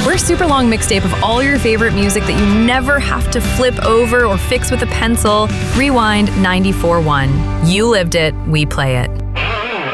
We're a super long mixtape of all your favorite music that you never have to flip over or fix with a pencil. Rewind 94.1. You lived it, we play it.